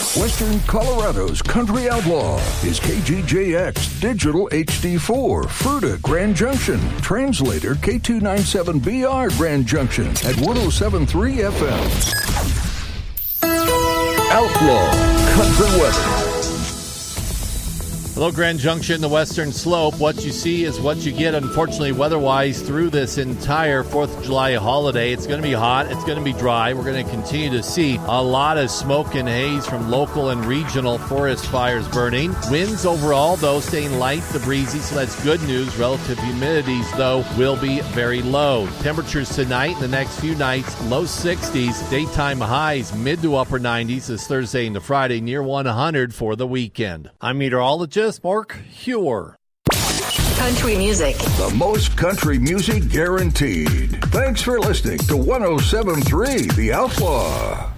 Western Colorado's Country Outlaw is KGJX Digital HD4, Fruita, Grand Junction. Translator K297BR, Grand Junction at 107.3 FM. Outlaw Country Weather. Hello, Grand Junction, the Western Slope. What you see is what you get, unfortunately, weather-wise, through this entire 4th of July holiday. It's going to be hot. It's going to be dry. We're going to continue to see a lot of smoke and haze from local and regional forest fires burning. Winds overall, though, staying light to breezy, so that's good news. Relative humidities, though, will be very low. Temperatures tonight and the next few nights, low 60s. Daytime highs, mid to upper 90s this Thursday into Friday, near 100 for the weekend. I'm meteorologist Mark Hewer. Country music. The most country music guaranteed. Thanks for listening to 107.3 The Outlaw.